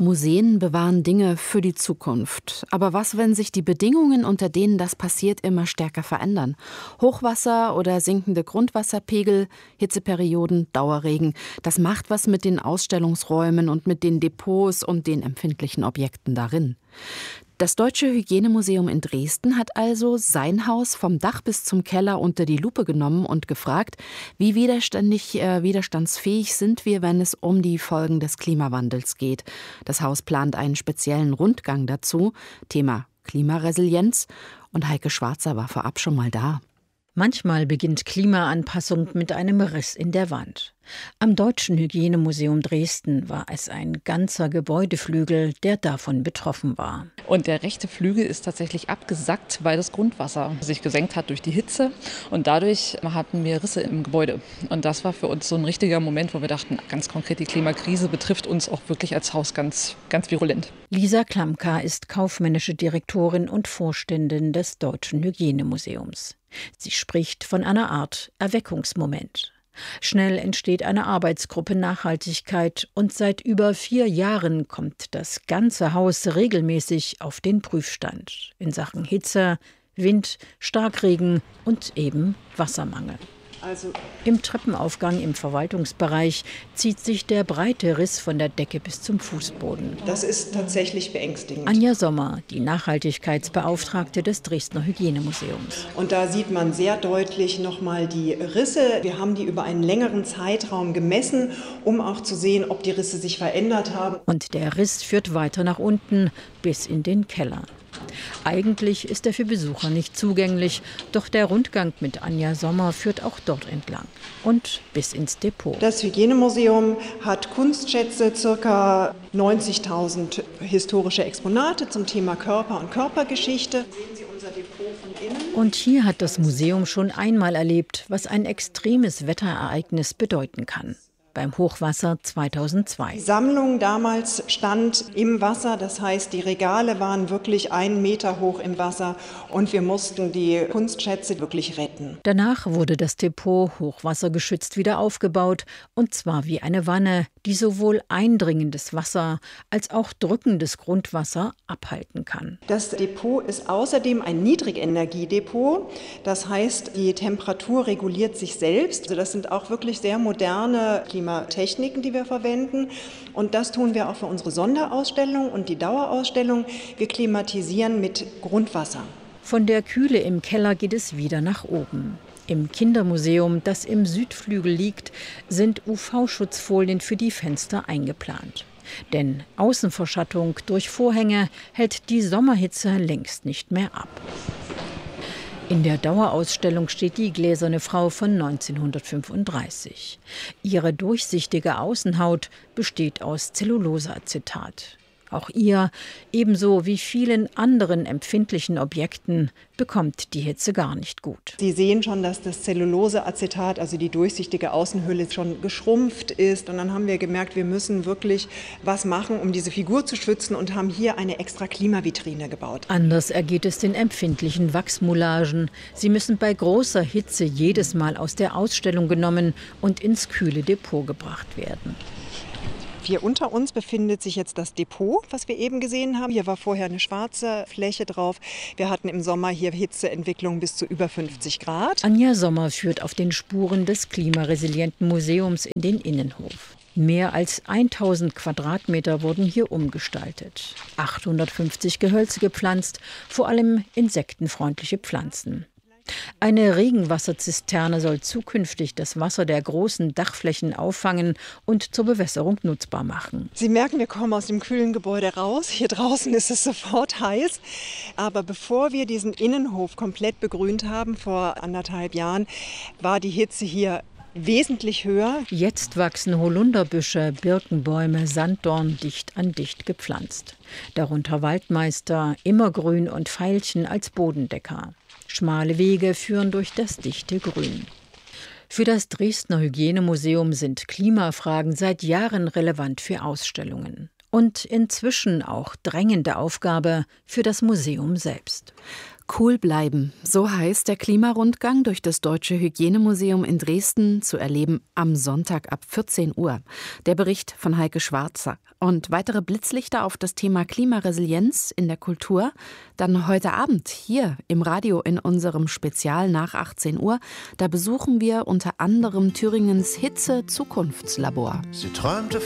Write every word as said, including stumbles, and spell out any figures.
Museen bewahren Dinge für die Zukunft. Aber was, wenn sich die Bedingungen, unter denen das passiert, immer stärker verändern? Hochwasser oder sinkende Grundwasserpegel, Hitzeperioden, Dauerregen. Das macht was mit den Ausstellungsräumen und mit den Depots und den empfindlichen Objekten darin. Das Deutsche Hygienemuseum in Dresden hat also sein Haus vom Dach bis zum Keller unter die Lupe genommen und gefragt, wie widerständig, äh, widerstandsfähig sind wir, wenn es um die Folgen des Klimawandels geht. Das Haus plant einen speziellen Rundgang dazu, Thema Klimaresilienz, und Heike Schwarzer war vorab schon mal da. Manchmal beginnt Klimaanpassung mit einem Riss in der Wand. Am Deutschen Hygienemuseum Dresden war es ein ganzer Gebäudeflügel, der davon betroffen war. Und der rechte Flügel ist tatsächlich abgesackt, weil das Grundwasser sich gesenkt hat durch die Hitze. Und dadurch hatten wir Risse im Gebäude. Und das war für uns so ein richtiger Moment, wo wir dachten, ganz konkret, die Klimakrise betrifft uns auch wirklich als Haus ganz, ganz virulent. Lisa Klamka ist kaufmännische Direktorin und Vorständin des Deutschen Hygienemuseums. Sie spricht von einer Art Erweckungsmoment. Schnell entsteht eine Arbeitsgruppe Nachhaltigkeit und seit über vier Jahren kommt das ganze Haus regelmäßig auf den Prüfstand in Sachen Hitze, Wind, Starkregen und eben Wassermangel. Also im Treppenaufgang im Verwaltungsbereich zieht sich der breite Riss von der Decke bis zum Fußboden. Das ist tatsächlich beängstigend. Anja Sommer, die Nachhaltigkeitsbeauftragte des Dresdner Hygienemuseums. Und da sieht man sehr deutlich nochmal die Risse. Wir haben die über einen längeren Zeitraum gemessen, um auch zu sehen, ob die Risse sich verändert haben. Und der Riss führt weiter nach unten bis in den Keller. Eigentlich ist er für Besucher nicht zugänglich, doch der Rundgang mit Anja Sommer führt auch dort entlang und bis ins Depot. Das Hygienemuseum hat Kunstschätze, ca. neunzigtausend historische Exponate zum Thema Körper und Körpergeschichte. Sehen Sie unser Depot von innen. Und hier hat das Museum schon einmal erlebt, was ein extremes Wetterereignis bedeuten kann. Beim Hochwasser zweitausendzwei. Die Sammlung damals stand im Wasser, das heißt, die Regale waren wirklich einen Meter hoch im Wasser und wir mussten die Kunstschätze wirklich retten. Danach wurde das Depot hochwassergeschützt wieder aufgebaut und zwar wie eine Wanne, die sowohl eindringendes Wasser als auch drückendes Grundwasser abhalten kann. Das Depot ist außerdem ein Niedrigenergiedepot, das heißt, die Temperatur reguliert sich selbst. Also das sind auch wirklich sehr moderne Klimatechniken, die wir verwenden. Und das tun wir auch für unsere Sonderausstellung und die Dauerausstellung. Wir klimatisieren mit Grundwasser. Von der Kühle im Keller geht es wieder nach oben. Im Kindermuseum, das im Südflügel liegt, sind U V-Schutzfolien für die Fenster eingeplant. Denn Außenverschattung durch Vorhänge hält die Sommerhitze längst nicht mehr ab. In der Dauerausstellung steht die Gläserne Frau von neunzehnhundertfünfunddreißig. Ihre durchsichtige Außenhaut besteht aus Zelluloseacetat. Auch ihr, ebenso wie vielen anderen empfindlichen Objekten, bekommt die Hitze gar nicht gut. Sie sehen schon, dass das Zelluloseacetat, also die durchsichtige Außenhülle, schon geschrumpft ist. Und dann haben wir gemerkt, wir müssen wirklich was machen, um diese Figur zu schützen und haben hier eine extra Klimavitrine gebaut. Anders ergeht es den empfindlichen Wachsmoulagen. Sie müssen bei großer Hitze jedes Mal aus der Ausstellung genommen und ins kühle Depot gebracht werden. Hier unter uns befindet sich jetzt das Depot, was wir eben gesehen haben. Hier war vorher eine schwarze Fläche drauf. Wir hatten im Sommer hier Hitzeentwicklung bis zu über fünfzig Grad. Anja Sommer führt auf den Spuren des klimaresilienten Museums in den Innenhof. Mehr als tausend Quadratmeter wurden hier umgestaltet. achthundertfünfzig Gehölze gepflanzt, vor allem insektenfreundliche Pflanzen. Eine Regenwasserzisterne soll zukünftig das Wasser der großen Dachflächen auffangen und zur Bewässerung nutzbar machen. Sie merken, wir kommen aus dem kühlen Gebäude raus. Hier draußen ist es sofort heiß. Aber bevor wir diesen Innenhof komplett begrünt haben, vor anderthalb Jahren, war die Hitze hier wesentlich höher. Jetzt wachsen Holunderbüsche, Birkenbäume, Sanddorn dicht an dicht gepflanzt. Darunter Waldmeister, Immergrün und Veilchen als Bodendecker. Schmale Wege führen durch das dichte Grün. Für das Dresdner Hygienemuseum sind Klimafragen seit Jahren relevant für Ausstellungen. Und inzwischen auch drängende Aufgabe für das Museum selbst. Cool bleiben, so heißt der Klimarundgang durch das Deutsche Hygienemuseum in Dresden, zu erleben am Sonntag ab vierzehn Uhr. Der Bericht von Heike Schwarzer. Und weitere Blitzlichter auf das Thema Klimaresilienz in der Kultur dann heute Abend hier im Radio in unserem Spezial nach achtzehn Uhr. Da besuchen wir unter anderem Thüringens Hitze-Zukunftslabor. Sie träumte